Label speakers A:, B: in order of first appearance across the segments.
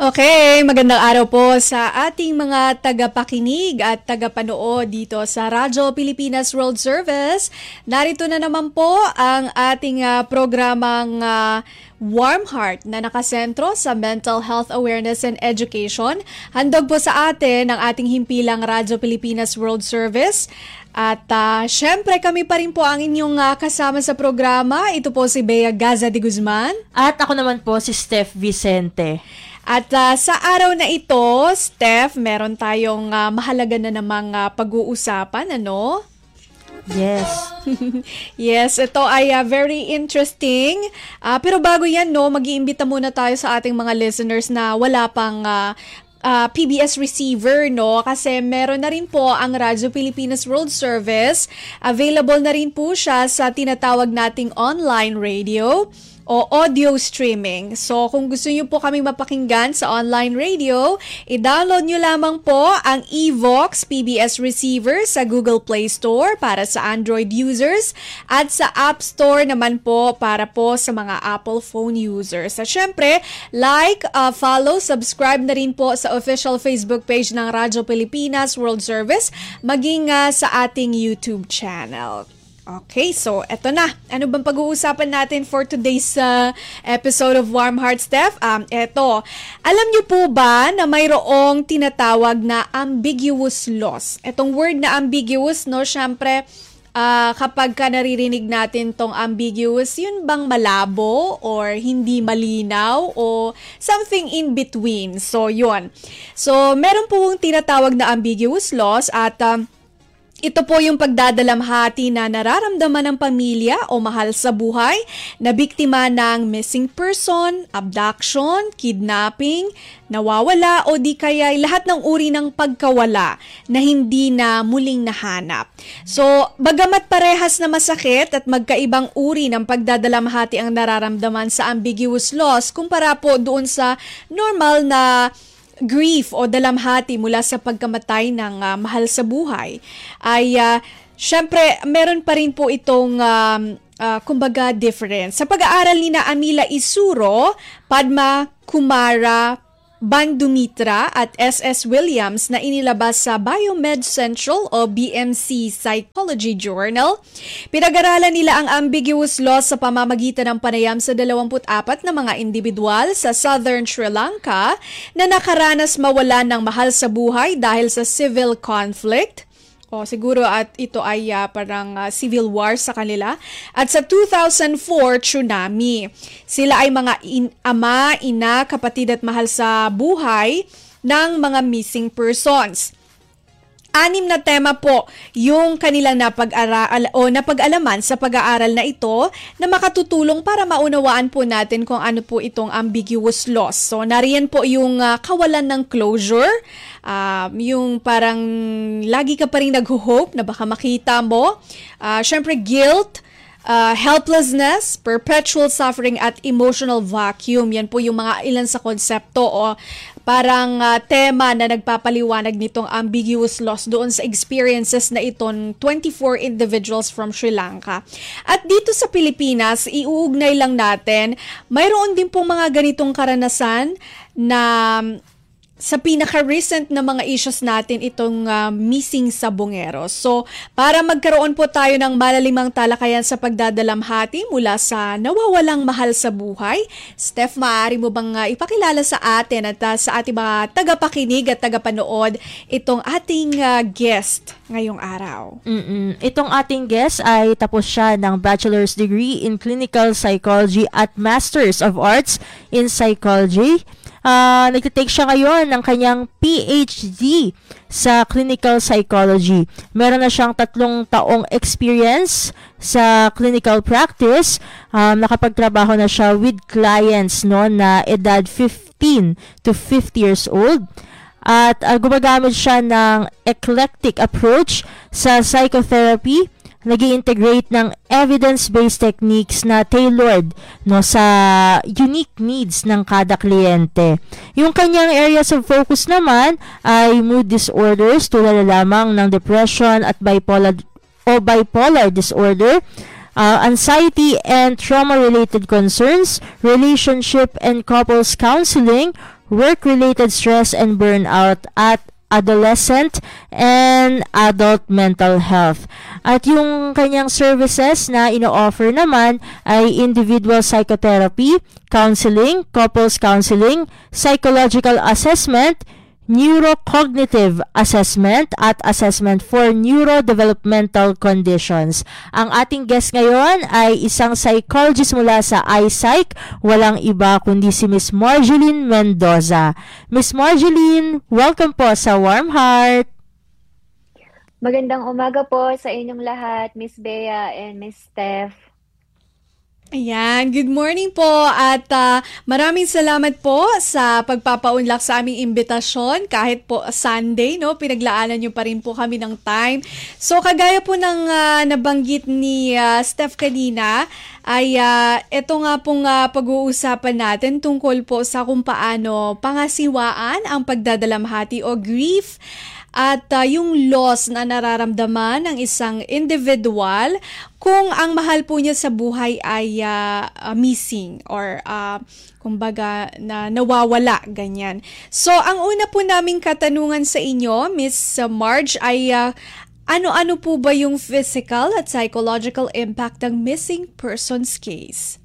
A: Okay, magandang araw po sa ating mga tagapakinig at tagapanood dito sa Radyo Pilipinas World Service. Narito na naman po ang ating programang Warm Heart na nakasentro sa Mental Health Awareness and Education. Handog po sa atin ang ating himpilang Radyo Pilipinas World Service. At syempre kami pa rin po ang inyong kasama sa programa. Ito po si Bea Gaza de Guzman.
B: At ako naman po si Steph Vicente.
A: At sa araw na ito, Steph, meron tayong mahalaga na namang pag-uusapan, ano?
B: Yes.
A: Yes, ito ay very interesting. Pero bago yan, no, mag-iimbita muna tayo sa ating mga listeners na wala pang PBS receiver, no? Kasi meron na rin po ang Radyo Pilipinas World Service. Available na rin po siya sa tinatawag nating online radio o audio streaming. So, kung gusto nyo po kami mapakinggan sa online radio, i-download nyo lamang po ang Evox PBS Receiver sa Google Play Store para sa Android users at sa App Store naman po para po sa mga Apple phone users. At syempre, follow, subscribe na rin po sa official Facebook page ng Radyo Pilipinas World Service, maging sa ating YouTube channel. Okay, so eto na. Ano bang pag-uusapan natin for today's episode of Warm Heart, Steph? Eto. Alam niyo po ba na mayroong tinatawag na ambiguous loss? Etong word na ambiguous, no, syempre, kapag ka naririnig natin tong ambiguous, yun bang malabo or hindi malinaw o something in between? So, yun. So, meron pong tinatawag na ambiguous loss at ito po yung pagdadalamhati na nararamdaman ng pamilya o mahal sa buhay na biktima ng missing person, abduction, kidnapping, nawawala o di kaya lahat ng uri ng pagkawala na hindi na muling nahanap. So, bagamat parehas na masakit at magkaibang uri ng pagdadalamhati ang nararamdaman sa ambiguous loss kumpara po doon sa normal na grief o dalamhati mula sa pagkamatay ng mahal sa buhay, ay syempre meron pa rin po itong kumbaga difference. Sa pag-aaral ni na Amila Isuro, Padma Kumara Bandumitra at S.S. Williams na inilabas sa Biomed Central o BMC Psychology Journal, pinag-aralan nila ang ambiguous loss sa pamamagitan ng panayam sa 24 na mga individual sa Southern Sri Lanka na nakaranas mawalan ng mahal sa buhay dahil sa civil conflict. O siguro at ito ay parang civil war sa kanila. At sa 2004 tsunami, sila ay mga ama, ina, kapatid at mahal sa buhay ng mga missing persons. 6 na tema po yung kanilang napag-alaman sa pag-aaral na ito na makatutulong para maunawaan po natin kung ano po itong ambiguous loss. So, nariyan po yung kawalan ng closure, yung parang lagi ka pa rin nag-hope na baka makita mo. Syempre, guilt, helplessness, perpetual suffering at emotional vacuum. Yan po yung mga ilan sa konsepto o parang tema na nagpapaliwanag nitong ambiguous loss doon sa experiences na itong 24 individuals from Sri Lanka. At dito sa Pilipinas, iuugnay lang natin, mayroon din pong mga ganitong karanasan na sa pinaka-recent na mga issues natin itong missing sabongeros. So, para magkaroon po tayo ng malalimang talakayan sa pagdadalamhati mula sa nawawalang mahal sa buhay, Steph, maaari mo bang ipakilala sa atin at sa ating mga tagapakinig at tagapanood itong ating guest ngayong araw?
B: Itong ating guest ay tapos siya ng Bachelor's Degree in Clinical Psychology at Masters of Arts in Psychology. Nagtitake siya ngayon ng kanyang PhD sa Clinical Psychology. Meron na siyang 3 taong experience sa clinical practice. Nakapagtrabaho na siya with clients na edad 15 to 50 years old. At gumagamit siya ng eclectic approach sa psychotherapy. Nag-i-integrate ng evidence-based techniques na tailored sa unique needs ng kada kliyente. Yung kanyang areas of focus naman ay mood disorders tulad lamang ng depression at bipolar disorder, anxiety and trauma-related concerns, relationship and couples counseling, work-related stress and burnout at adolescent and adult mental health. At yung kanyang services na ino-offer naman ay individual psychotherapy, counseling, couples counseling, psychological assessment, neurocognitive assessment at assessment for neurodevelopmental conditions. Ang ating guest ngayon ay isang psychologist mula sa iPsych, walang iba kundi si Miss Marjeline Mendoza. Miss Marjeline, welcome po sa Warm Heart.
C: Magandang umaga po sa inyong lahat, Miss Bea and Miss Steph.
A: Ayan, good morning po at maraming salamat po sa pagpapaunlak sa aming imbitasyon kahit po Sunday, no? Pinaglaanan niyo pa rin po kami ng time. So kagaya po ng nabanggit ni Steph kanina, ay ito nga pong pag-uusapan natin tungkol po sa kung paano pangasiwaan ang pagdadalamhati o grief at yung loss na nararamdaman ng isang individual kung ang mahal po niya sa buhay ay missing or kumbaga na nawawala, ganyan. So, ang una po naming katanungan sa inyo, Miss Marge, ay ano-ano po ba yung physical at psychological impact ng missing persons case?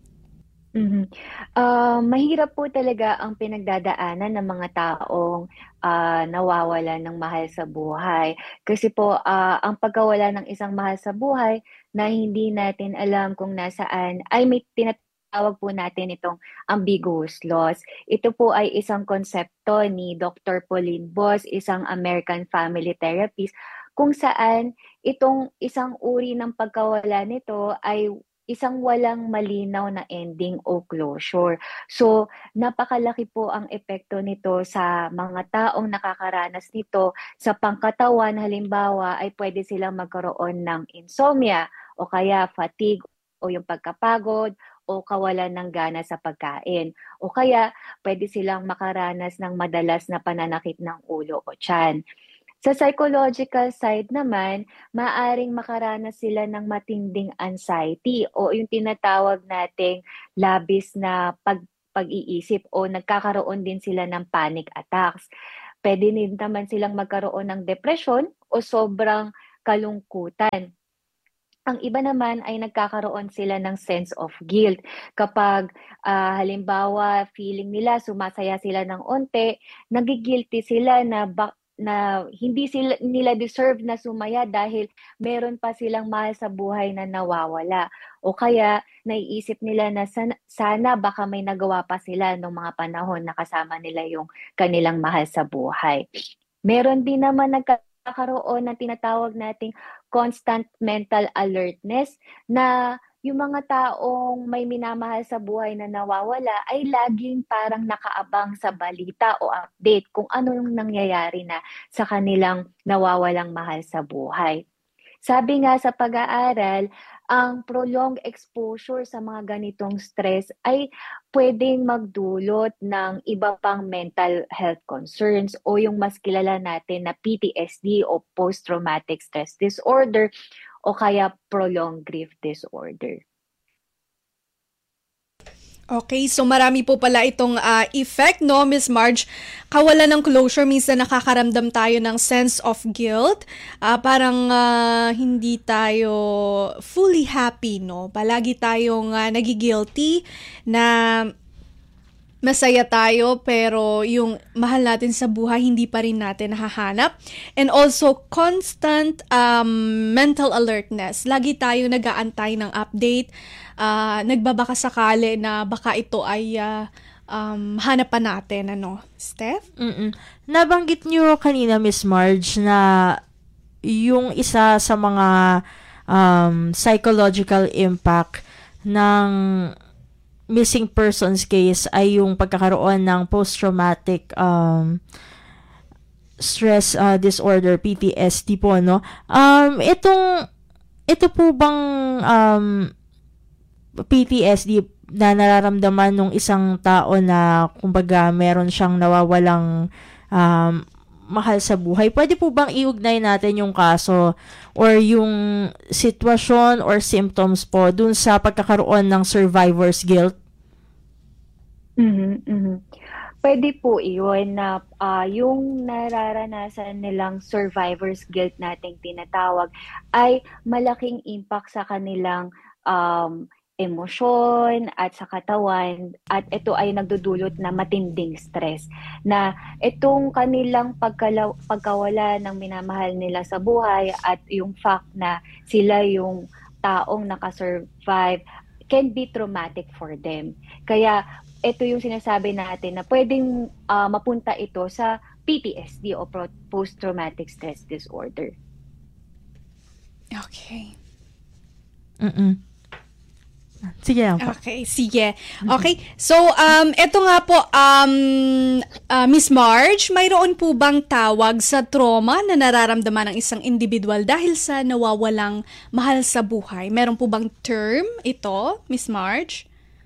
C: Mahirap po talaga ang pinagdadaanan ng mga taong nawawalan ng mahal sa buhay. Kasi po, ang pagkawala ng isang mahal sa buhay na hindi natin alam kung nasaan, ay may tinatawag po natin itong ambiguous loss. Ito po ay isang konsepto ni Dr. Pauline Boss, isang American family therapist, kung saan itong isang uri ng pagkawala nito ay isang walang malinaw na ending o closure. So, napakalaki po ang epekto nito sa mga taong nakakaranas nito sa pangkatawan. Halimbawa, ay pwede silang magkaroon ng insomnia o kaya fatigue o yung pagkapagod o kawalan ng gana sa pagkain. O kaya, pwede silang makaranas ng madalas na pananakit ng ulo o tiyan. Sa psychological side naman, maaring makaranas sila ng matinding anxiety o yung tinatawag nating labis na pag-iisip o nagkakaroon din sila ng panic attacks. Pwede din naman silang magkaroon ng depression o sobrang kalungkutan. Ang iba naman ay nagkakaroon sila ng sense of guilt. Kapag halimbawa feeling nila sumasaya sila ng onte, nagigilty sila na hindi nila deserve na sumaya dahil meron pa silang mahal sa buhay na nawawala. O kaya naiisip nila na sana baka may nagawa pa sila noong mga panahon na kasama nila yung kanilang mahal sa buhay. Meron din naman nagkakaroon ng tinatawag nating constant mental alertness na yung mga taong may minamahal sa buhay na nawawala ay laging parang nakaabang sa balita o update kung ano yung nangyayari na sa kanilang nawawalang mahal sa buhay. Sabi nga sa pag-aaral, ang prolonged exposure sa mga ganitong stress ay pwedeng magdulot ng iba pang mental health concerns o yung mas kilala natin na PTSD o post-traumatic stress disorder o kaya prolonged grief disorder.
A: Okay, so marami po pala itong effect, no, Miss Marge? Kawalan ng closure, minsan nakakaramdam tayo ng sense of guilt. Parang hindi tayo fully happy, no? Palagi tayong nagigilty na masaya tayo pero yung mahal natin sa buhay hindi pa rin natin nahahanap. And also constant mental alertness. Lagi tayo nag-aantay ng update. Nagbabaka sakali na baka ito ay hanapan natin, ano, Steph?
B: Nabanggit niyo kanina, Miss Marge, na yung isa sa mga psychological impact ng missing persons case ay yung pagkakaroon ng post-traumatic stress disorder, PTSD po, no? Ito po bang PTSD na nararamdaman ng isang tao na kumbaga meron siyang nawawalang mahal sa buhay, pwede po bang iugnay natin yung kaso or yung sitwasyon or symptoms po dun sa pagkakaroon ng survivor's guilt?
C: Pwede po iyon na yung nararanasan nilang survivor's guilt nating tinatawag ay malaking impact sa kanilang emosyon at sa katawan, at ito ay nagdudulot na matinding stress na itong kanilang pagkawala ng minamahal nila sa buhay at yung fact na sila yung taong nakasurvive can be traumatic for them. Kaya ito yung sinasabi natin na pwedeng mapunta ito sa PTSD o post-traumatic stress disorder.
A: Okay.
B: Sige lang po.
A: Okay, sige. Okay, so eto nga po, Miss Marge, mayroon po bang tawag sa trauma na nararamdaman ng isang individual dahil sa nawawalang mahal sa buhay? Meron po bang term ito, Miss Marge?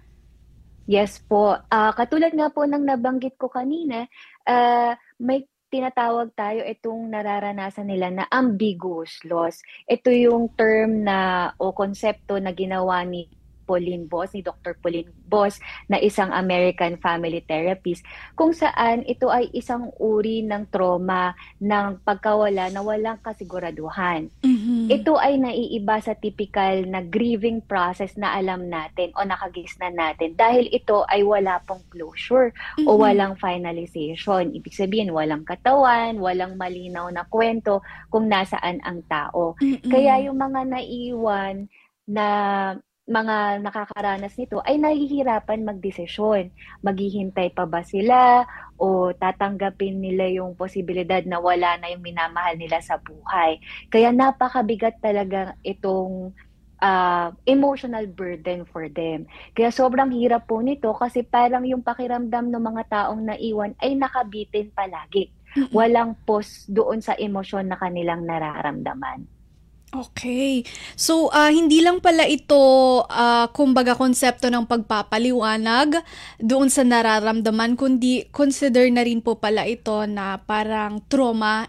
C: Yes po. Katulad nga po ng nabanggit ko kanina, may tinatawag tayo itong nararanasan nila na ambiguous loss. Ito yung term na o konsepto na ginawa ni Dr. Pauline Boss, na isang American family therapist, kung saan ito ay isang uri ng trauma ng pagkawala na walang kasiguraduhan.
A: Mm-hmm.
C: Ito ay naiiba sa typical na grieving process na alam natin o nakagisnan natin dahil ito ay wala pong closure o walang finalization. Ibig sabihin, walang katawan, walang malinaw na kwento kung nasaan ang tao. Kaya yung mga naiwan na mga nakakaranas nito ay nahihirapan magdesisyon. Maghihintay pa ba sila o tatanggapin nila yung posibilidad na wala na yung minamahal nila sa buhay. Kaya napakabigat talaga itong emotional burden for them. Kaya sobrang hirap po nito kasi parang yung pakiramdam ng mga taong naiwan ay nakabitin palagi. Walang pause doon sa emosyon na kanilang nararamdaman.
A: Okay. So, hindi lang pala ito, kumbaga, konsepto ng pagpapaliwanag doon sa nararamdaman, kundi consider na rin po pala ito na parang trauma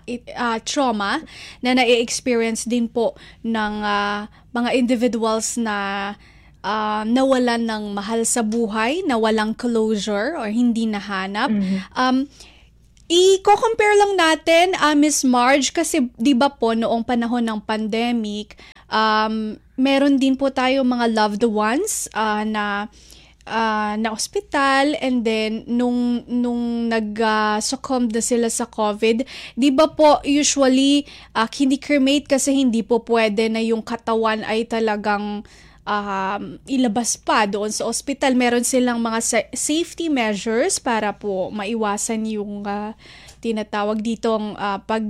A: na na-experience din po ng mga individuals na nawalan ng mahal sa buhay, na walang closure or hindi nahanap. I-compare lang natin, Miss Marge, kasi di ba po noong panahon ng pandemic, meron din po tayo mga loved ones na ospital, and then nung nag-succumb na sila sa COVID, di ba po usually kini-cremate kasi hindi po pwede na yung katawan ay talagang ilabas pa doon sa ospital. Meron silang mga safety measures para po maiwasan yung tinatawag ditong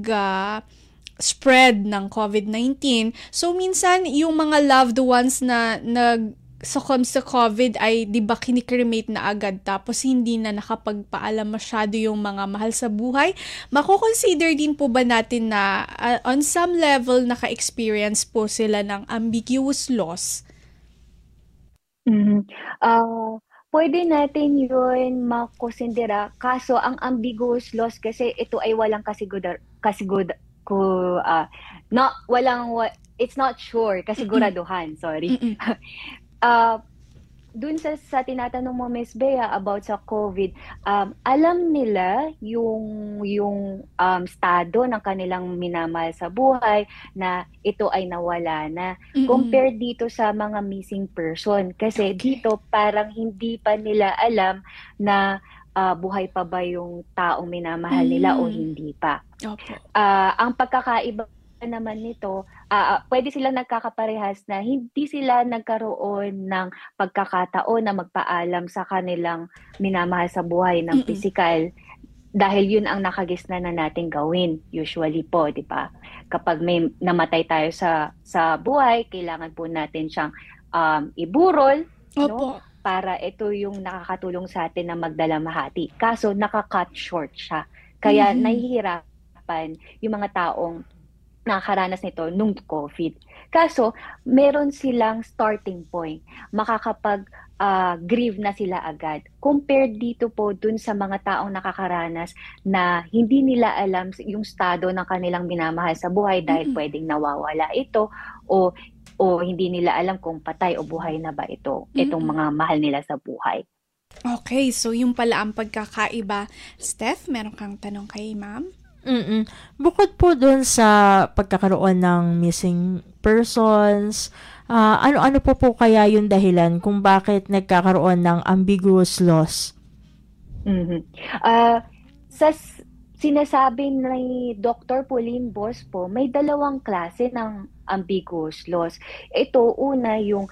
A: spread ng COVID-19. So minsan yung mga loved ones na nag-succumb sa COVID ay di ba kinikremate na agad, tapos hindi na nakapagpaalam masyado yung mga mahal sa buhay. Mako-consider din po ba natin na on some level naka-experience po sila ng ambiguous loss?
C: Pwede natin yun makonsindera, kaso ang ambiguous loss kasi ito ay walang it's not sure, kasiguraduhan, sorry. Dun sa tinatanong mo, Miss Bea, about sa COVID, alam nila yung estado ng kanilang minamahal sa buhay na ito ay nawala na, compared dito sa mga missing person. Kasi dito parang hindi pa nila alam na buhay pa ba yung taong minamahal nila o hindi pa. Ang pagkakaiba naman nito, pwede silang nagkakaparehas na hindi sila nagkaroon ng pagkakataon na magpaalam sa kanilang minamahal sa buhay ng physical, dahil yun ang nakagisnan na natin gawin usually po, di ba? Kapag may namatay tayo sa buhay, kailangan po natin siyang iburol, no? Para ito yung nakakatulong sa atin na magdalamhati. Kaso naka-cut short siya. Kaya nahihirapan yung mga taong nakakaranas nito nung COVID. Kaso, meron silang starting point. Makakapag-grieve na sila agad. Compared dito po dun sa mga taong nakakaranas na hindi nila alam yung estado ng kanilang minamahal sa buhay dahil pwedeng nawawala ito o hindi nila alam kung patay o buhay na ba itong mga mahal nila sa buhay.
A: Okay, so yung pala ang pagkakaiba. Steph, meron kang tanong kay ma'am?
B: Bukod po dun sa pagkakaroon ng missing persons, ano-ano po kaya yung dahilan kung bakit nagkakaroon ng ambiguous loss?
C: Mhm. Ah, sinasabi ni Dr. Pauline Bospo, may dalawang klase ng ambiguous loss. Ito, una, yung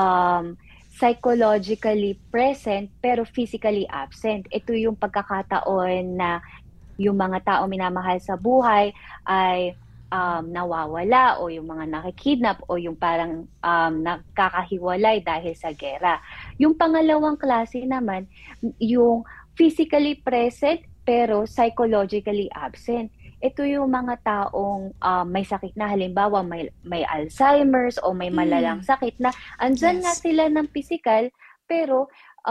C: psychologically present pero physically absent. Ito yung pagkakataon na yung mga tao minamahal sa buhay ay nawawala o yung mga nakikidnap o yung parang nakakahiwalay dahil sa gera. Yung pangalawang klase naman, yung physically present pero psychologically absent. Ito yung mga taong may sakit na, halimbawa may Alzheimer's o may malalang sakit na andyan nga
A: Yes.
C: sila ng physical pero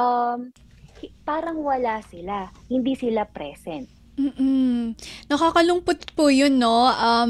C: parang wala sila, hindi sila present.
A: Nakakalungkot po yun, no?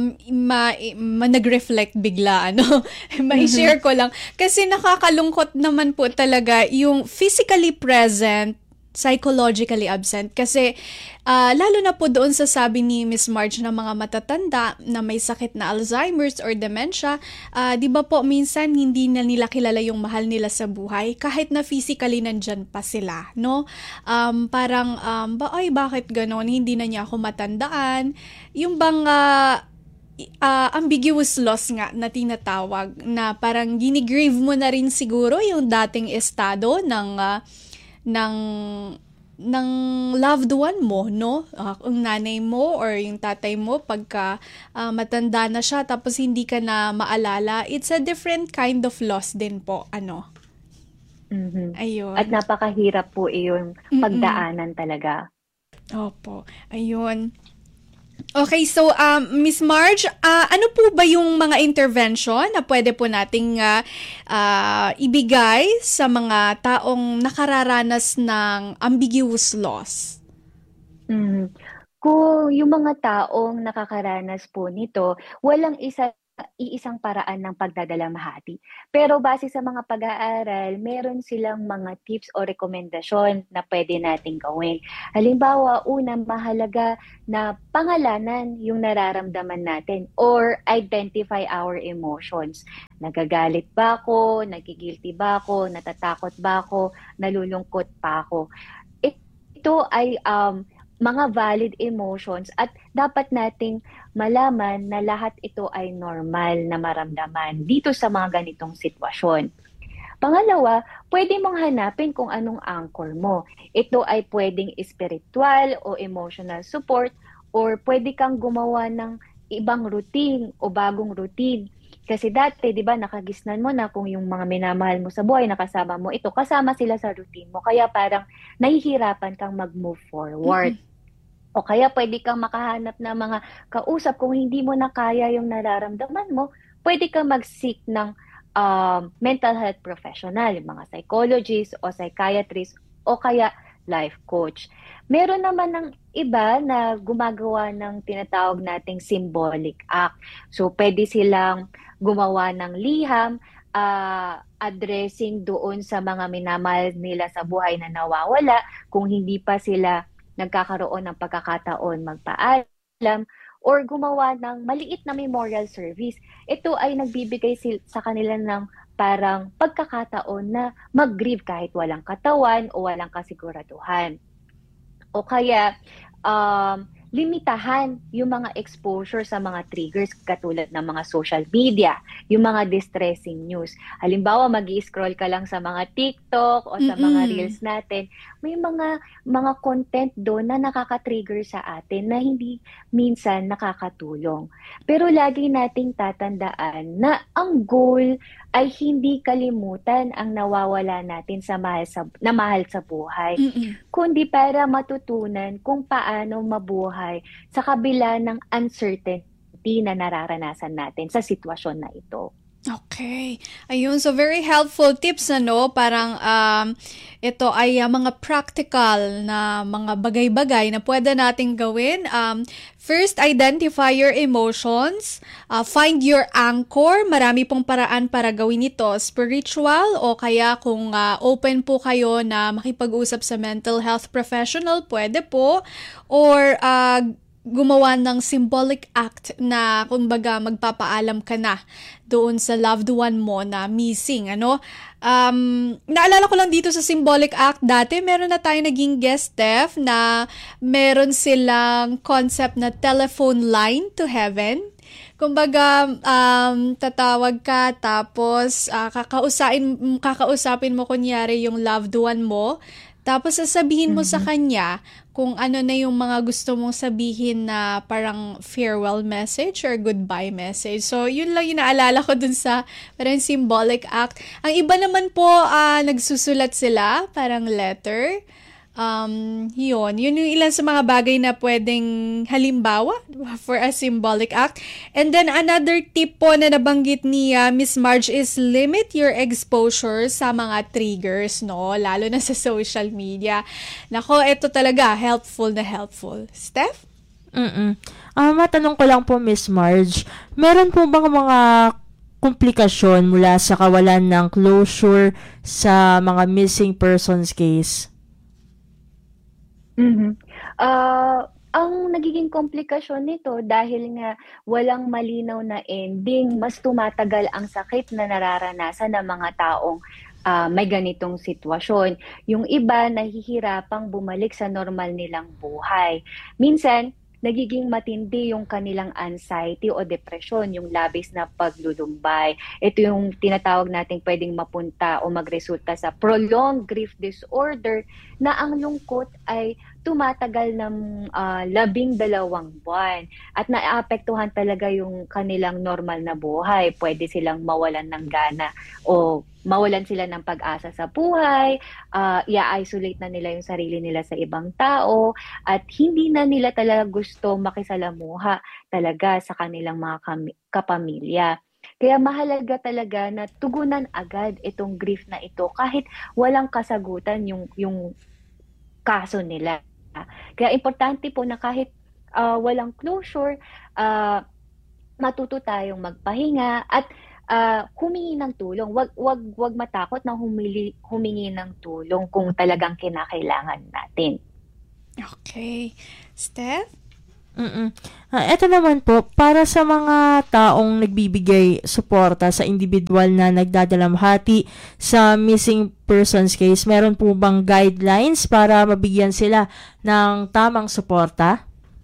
A: Nag-reflect bigla, ano? Mai-share ko lang. Kasi nakakalungkot naman po talaga yung physically present, psychologically absent. Kasi lalo na po doon sa sabi ni Miss Marge na mga matatanda na may sakit na Alzheimer's or dementia, di ba po minsan hindi na nila kilala yung mahal nila sa buhay kahit na physically nandyan pa sila, no? Parang, bakit ganon? Hindi na niya ako matandaan. Yung bang ambiguous loss nga na tinatawag na parang ginigrave mo na rin siguro yung dating estado ng ng loved one mo, no? Ang nanay mo or yung tatay mo pagka matanda na siya tapos hindi ka na maalala, it's a different kind of loss din po, ano?
C: Mhm. At
A: Ayun.
C: napakahirap po yung
A: Mm-mm.
C: pagdaanan talaga.
A: Opo. Ayun. Okay, so Miss Marge, ano po ba yung mga intervention na pwede po nating ibigay sa mga taong nakararanas ng ambiguous loss?
C: Mhm. Kung yung mga taong nakakaranas po nito, walang iisang paraan ng pagdadalamhati. Pero base sa mga pag-aaral, meron silang mga tips o rekomendasyon na pwede nating gawin. Halimbawa, una, mahalaga na pangalanan yung nararamdaman natin or identify our emotions. Nagagalit ba ako? Nagigilty ba ako? Natatakot ba ako? Nalulungkot pa ako? Ito ay mga valid emotions at dapat nating malaman na lahat ito ay normal na maramdaman dito sa mga ganitong sitwasyon. Pangalawa, pwede mong hanapin kung anong anchor mo. Ito ay pwedeng spiritual o emotional support or pwede kang gumawa ng ibang routine o bagong routine. Kasi dati, di ba, nakagisnan mo na kung yung mga minamahal mo sa buhay, nakasama mo ito, kasama sila sa routine mo. Kaya parang nahihirapan kang mag-move forward.
A: Mm-mm.
C: O kaya pwede kang makahanap ng mga kausap kung hindi mo na kaya yung nararamdaman mo, pwede kang mag-seek ng mental health professional, yung mga psychologist o psychiatrist o kaya life coach. Meron naman ng iba na gumagawa ng tinatawag nating symbolic act. So pwede silang gumawa ng liham, addressing doon sa mga minamahal nila sa buhay na nawawala kung hindi pa sila nagkakaroon ng pagkakataon magpaalam or gumawa ng maliit na memorial service. Ito ay nagbibigay sa kanila ng parang pagkakataon na mag-grieve kahit walang katawan o walang kasiguraduhan. O kaya, limitahan yung mga exposure sa mga triggers katulad ng mga social media, yung mga distressing news. Halimbawa, mag-i-scroll ka lang sa mga TikTok o sa mga reels natin, may mga content doon na nakaka-trigger sa atin na hindi minsan nakakatulong. Pero lagi nating tatandaan na ang goal ay hindi kalimutan ang nawawala natin na mahal sa buhay,
A: Mm-mm.
C: kundi para matutunan kung paano mabuhay sa kabila ng uncertainty na nararanasan natin sa sitwasyon na ito.
A: Okay. Ayun, so very helpful tips ano, parang ito ay mga practical na mga bagay-bagay na pwede nating gawin. First, identify your emotions. Find your anchor. Marami pong paraan para gawin ito. Spiritual o kaya kung open po kayo na makipag-usap sa mental health professional, pwede po. Or gumawa ng symbolic act na kumbaga magpapaalam ka na doon sa loved one mo na missing, ano? Naalala ko lang dito sa symbolic act, dati meron na tayo naging guest, Steph, na meron silang concept na telephone line to heaven. Kumbaga, tatawag ka tapos kakausapin mo kunyari yung loved one mo. Tapos sasabihin mo sa kanya kung ano na yung mga gusto mong sabihin na parang farewell message or goodbye message. So, yun lang yung naalala ko dun sa parang symbolic act. Ang iba naman po, nagsusulat sila, parang letter. Yun yung ilan sa mga bagay na pwedeng halimbawa for a symbolic act. And then another tip po na nabanggit ni Miss Marge is limit your exposure sa mga triggers, no? Lalo na sa social media. Nako, ito talaga helpful na helpful. Steph?
B: Matanong ko lang po, Miss Marge, meron po bang mga komplikasyon mula sa kawalan ng closure sa mga missing persons case?
C: Ang nagiging komplikasyon nito dahil nga walang malinaw na ending, mas tumatagal ang sakit na nararanasan ng mga taong may ganitong sitwasyon. Yung iba nahihirapang bumalik sa normal nilang buhay. Minsan, nagiging matindi yung kanilang anxiety o depression, yung labis na paglulumbay. Ito yung tinatawag nating pwedeng mapunta o magresulta sa prolonged grief disorder na ang lungkot ay tumatagal ng 12 buwan at naapektuhan talaga yung kanilang normal na buhay. Pwede silang mawalan ng gana o mawalan sila ng pag-asa sa buhay, i-isolate na nila yung sarili nila sa ibang tao, at hindi na nila talaga gusto makisalamuha talaga sa kanilang mga kapamilya. Kaya mahalaga talaga na tugunan agad itong grief na ito kahit walang kasagutan yung kaso nila. Kaya importante po na kahit walang closure, matuto tayong magpahinga at humingi ng tulong. Wag matakot na humingi ng tulong kung talagang kinakailangan natin.
A: Okay. Steph?
B: Ito naman po, para sa mga taong nagbibigay suporta sa individual na nagdadalamhati sa missing persons case, meron po bang guidelines para mabigyan sila ng tamang suporta?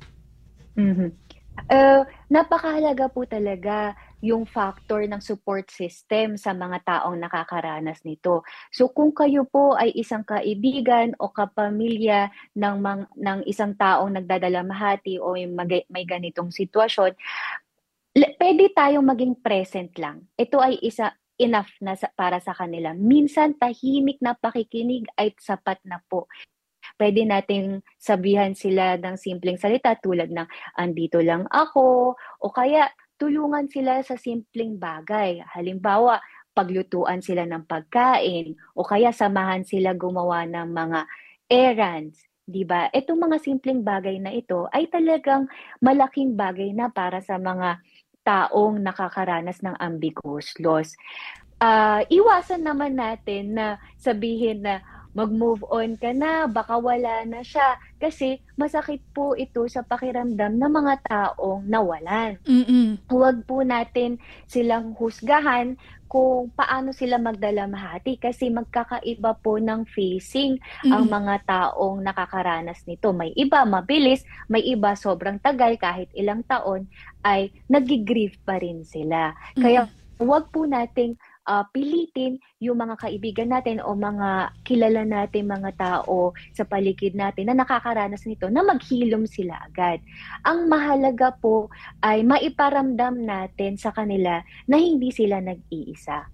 C: Napakahalaga po talaga yung factor ng support system sa mga taong nakakaranas nito. So kung kayo po ay isang kaibigan o kapamilya ng isang taong nagdadalamhati o may ganitong sitwasyon, pwede tayong maging present lang. Ito ay enough na para sa kanila. Minsan tahimik na pakikinig ay sapat na po. Pwede nating sabihan sila ng simpleng salita tulad ng andito lang ako, o kaya tulungan sila sa simpleng bagay. Halimbawa, paglutuan sila ng pagkain o kaya samahan sila gumawa ng mga errands. Diba? Itong mga simpleng bagay na ito ay talagang malaking bagay na para sa mga taong nakakaranas ng ambiguous loss. Iwasan naman natin na sabihin na mag-move on ka na, baka wala na siya. Kasi masakit po ito sa pakiramdam ng mga taong nawalan. Huwag po natin silang husgahan kung paano sila magdalamhati kasi magkakaiba po ng facing ang mga taong nakakaranas nito. May iba mabilis, may iba sobrang tagal, kahit ilang taon ay nag-grieve pa rin sila. Kaya huwag po nating pilitin yung mga kaibigan natin o mga kilala natin mga tao sa paligid natin na nakakaranas nito na maghilom sila agad. Ang mahalaga po ay maiparamdam natin sa kanila na hindi sila nag-iisa.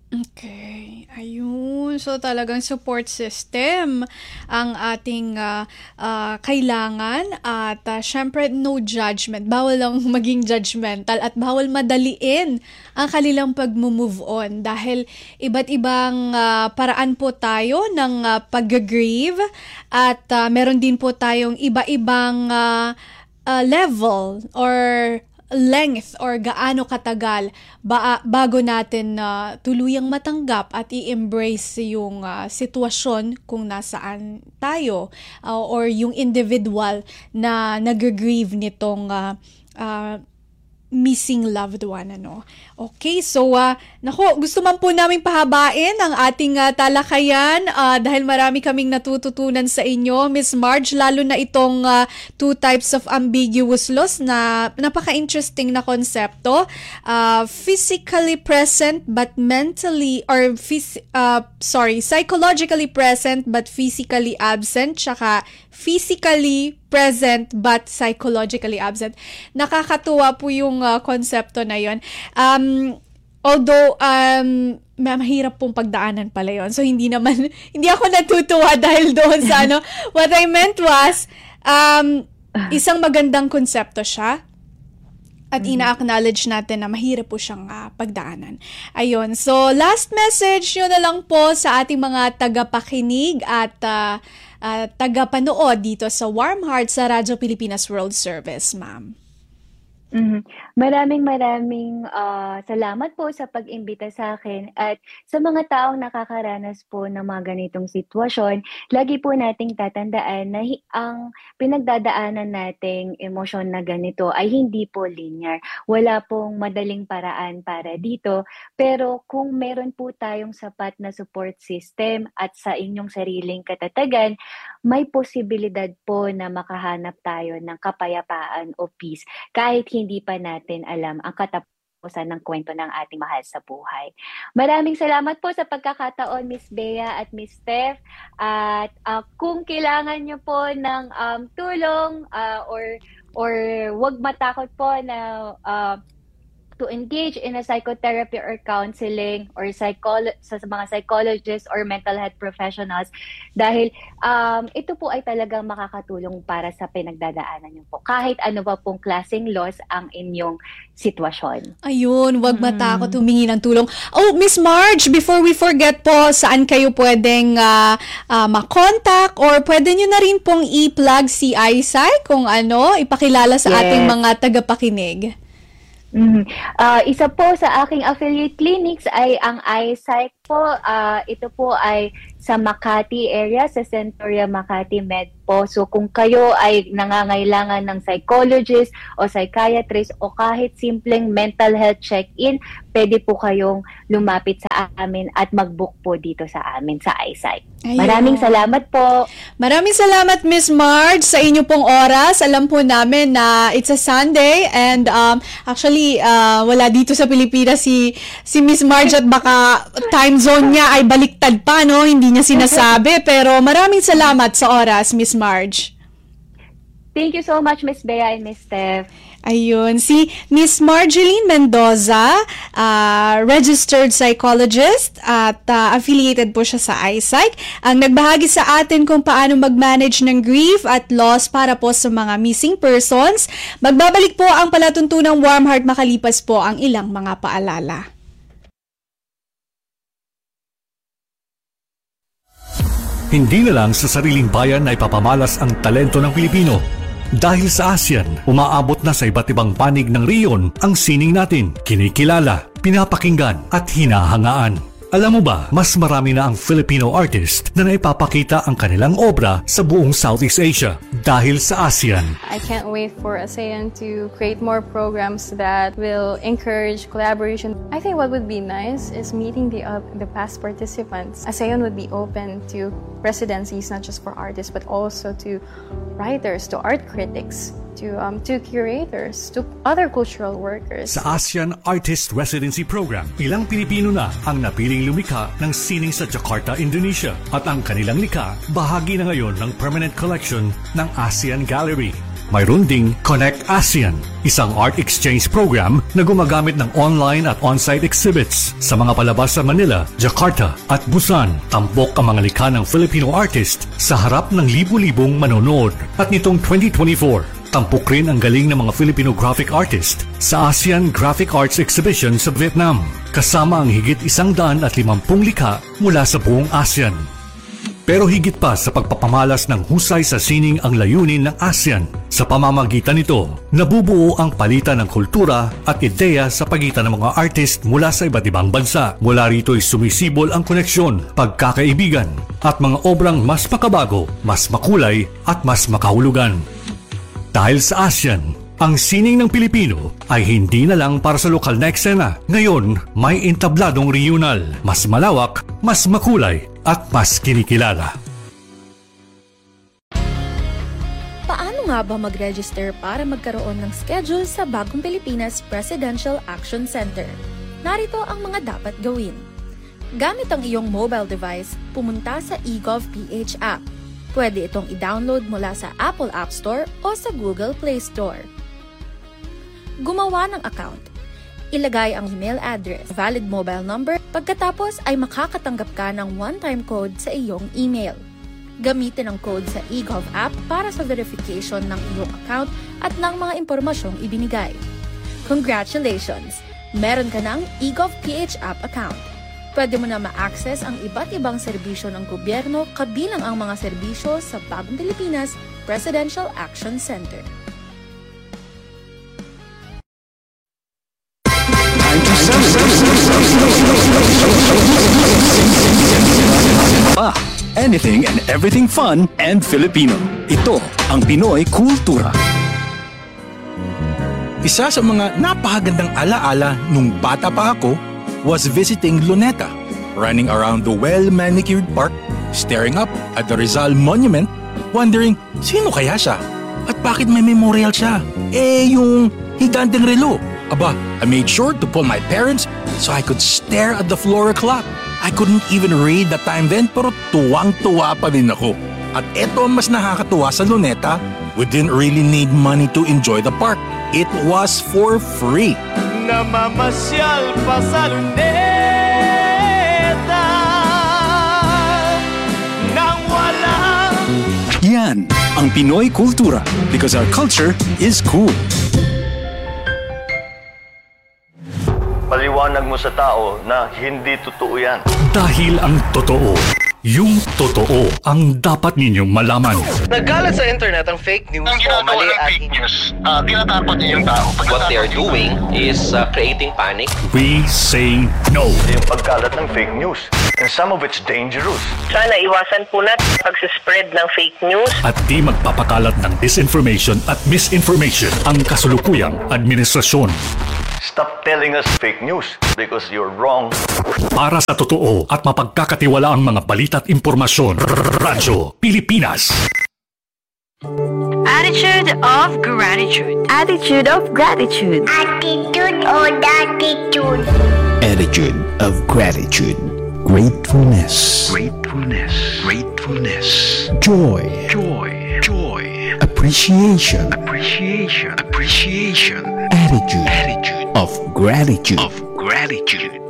A: Okay, ayun. So talagang support system ang ating kailangan at syempre no judgment. Bawal lang maging judgmental at bawal madaliin ang kanilang pag-move on dahil iba't ibang paraan po tayo ng pag-grieve at meron din po tayong iba-ibang level or length or gaano katagal bago natin tuluyang matanggap at i-embrace yung sitwasyon kung nasaan tayo or yung individual na nag-grieve nitong missing loved one, ano. Okay, so gusto man po naming pahabain ang ating talakayan dahil marami kaming natututunan sa inyo, Miss Marge, lalo na itong two types of ambiguous loss na napaka-interesting na konsepto. Physically present but mentally psychologically present but physically absent, tsaka physically present but psychologically absent. Nakakatuwa po yung konsepto na yon. Although mahirap pong pagdaanan pala yon. So hindi ako natutuwa dahil doon sa what I meant was isang magandang konsepto siya. At ina-acknowledge natin na mahirap po siyang pagdaanan. Ayun. So, last message yun na lang po sa ating mga tagapakinig at tagapanood dito sa Warm Heart sa Radyo Pilipinas World Service, ma'am.
C: Maraming salamat po sa pag-imbita sa akin at sa mga taong nakakaranas po ng mga ganitong sitwasyon. Lagi po nating tatandaan na ang pinagdadaanan nating emosyon na ganito ay hindi po linear. Wala pong madaling paraan para dito, pero kung meron po tayong sapat na support system at sa inyong sariling katatagan, may posibilidad po na makahanap tayo ng kapayapaan o peace kahit hindi pa natin alam ang katapusan ng kwento ng ating mahal sa buhay. Maraming salamat po sa pagkakataon, Miss Bea at Miss Steph. At kung kailangan nyo po ng tulong or wag matakot po na to engage in a psychotherapy or counseling or sa mga psychologists or mental health professionals dahil ito po ay talagang makakatulong para sa pinagdadaanan niyo po. Kahit ano ba pong klaseng loss ang inyong sitwasyon.
A: Ayun, wag matakot humingi ng tulong. Oh, Miss Marge, before we forget po, saan kayo pwedeng makontak or pwede nyo na rin pong i-plug si iSight kung ipakilala sa ating mga tagapakinig.
C: Isa po sa aking affiliate clinics ay ang iSight po. Ito po ay sa Makati area, sa Centuria Makati Med po. So kung kayo ay nangangailangan ng psychologist o psychiatrist o kahit simpleng mental health check-in, pwede po kayong lumapit sa amin at mag-book po dito sa amin sa iSight. Maraming salamat po.
A: Maraming salamat, Miss Marge, sa inyo pong oras. Alam po namin na it's a Sunday and actually wala dito sa Pilipinas si Miss Marge at baka time zone niya ay baliktad pa, no? Hindi niya sinasabi. Pero maraming salamat sa oras, Miss Marge.
C: Thank you so much, Miss Bea and Miss Steph.
A: Ayun, si Miss Marjeline Mendoza, registered psychologist at affiliated po siya sa iSight. Ang nagbahagi sa atin kung paano mag-manage ng grief at loss para po sa mga missing persons. Magbabalik po ang palatuntunang Warm Heart makalipas po ang ilang mga paalala.
D: Hindi na lang sa sariling bayan ay papamalas ang talento ng Pilipino. Dahil sa ASEAN, umaabot na sa iba't ibang panig ng rehiyon ang sining natin, kinikilala, pinapakinggan at hinahangaan. Alam mo ba, mas marami na ang Filipino artist na naipapakita ang kanilang obra sa buong Southeast Asia dahil sa ASEAN.
E: I can't wait for ASEAN to create more programs that will encourage collaboration. I think what would be nice is meeting the past participants. ASEAN would be open to residencies, not just for artists, but also to writers, to art critics, to curators, to other cultural workers.
D: Sa ASEAN Artist Residency Program, ilang Pilipino na ang napiling lumikha ng sining sa Jakarta, Indonesia at ang kanilang likha bahagi na ngayon ng permanent collection ng ASEAN Gallery. Mayroon ding Connect ASEAN, isang art exchange program na gumagamit ng online at on-site exhibits sa mga palabas sa Manila, Jakarta at Busan. Tampok ang mga likha ng Filipino artist sa harap ng libu-libong manonood. At nitong 2024, tampok rin ang galing ng mga Filipino graphic artist sa ASEAN Graphic Arts Exhibition sa Vietnam, kasama ang higit 150 likha mula sa buong ASEAN. Pero higit pa sa pagpapamalas ng husay sa sining ang layunin ng ASEAN. Sa pamamagitan nito, nabubuo ang palitan ng kultura at ideya sa pagitan ng mga artist mula sa iba't ibang bansa. Mula rito'y sumisibol ang koneksyon, pagkakaibigan, at mga obrang mas makabago, mas makulay, at mas makahulugan. Dahil sa ASEAN, ang sining ng Pilipino ay hindi na lang para sa lokal na eksena. Ngayon, may entabladong regional, mas malawak, mas makulay, at mas kinikilala.
F: Paano nga ba mag-register para magkaroon ng schedule sa Bagong Pilipinas Presidential Action Center? Narito ang mga dapat gawin. Gamit ang iyong mobile device, pumunta sa eGov.ph app. Pwede itong i-download mula sa Apple App Store o sa Google Play Store. Gumawa ng account. Ilagay ang email address, valid mobile number, pagkatapos ay makakatanggap ka ng one-time code sa iyong email. Gamitin ang code sa eGov app para sa verification ng iyong account at ng mga impormasyong ibinigay. Congratulations! Meron ka ng eGov.ph app account. Pwede mo na ma-access ang iba't ibang serbisyo ng gobyerno kabilang ang mga serbisyo sa Bagong Pilipinas Presidential Action Center.
G: Anything and everything fun and Filipino. Ito ang Pinoy Kultura. Isa sa mga napakagandang alaala nung bata pa ako was visiting Luneta, running around the well-manicured park, staring up at the Rizal Monument, wondering sino kaya siya at bakit may memorial siya. Yung higanteng relo. Aba, I made sure to pull my parents so I could stare at the floor clock. I couldn't even read the time then pero tuwang-tuwa pa din ako. At eto ang mas nakakatuwa sa Luneta, we didn't really need money to enjoy the park. It was for free.
H: Namamasyal pa sa Luneta nang walang...
G: Yan ang Pinoy Kultura because our culture is cool.
I: Paliwanag mo sa tao na hindi totoo yan.
D: Dahil ang totoo, yung totoo ang dapat ninyong malaman.
H: Nagkalat sa internet ang fake news.
I: Ang ginagawa ng fake news, tinatapat niyo yung tao.
J: What they are doing is creating panic.
D: We say no.
I: Yung pagkalat ng fake news, and some of it's dangerous.
K: Sana iwasan po natin pag-spread ng fake news.
D: At di magpapakalat ng disinformation at misinformation ang kasulukuyang administrasyon.
I: Stop telling us fake news because you're wrong.
D: Para sa totoo at mapagkakatiwalaang mga balita at impormasyon, Radyo Pilipinas.
L: Attitude of gratitude.
M: Attitude of gratitude.
N: Attitude or attitude.
O: Attitude of gratitude. Gratefulness.
P: Gratefulness. Gratefulness.
O: Joy.
P: Joy. Joy.
O: Appreciation.
P: Appreciation. Appreciation.
O: Attitude.
P: Attitude
O: of gratitude.
P: Of gratitude.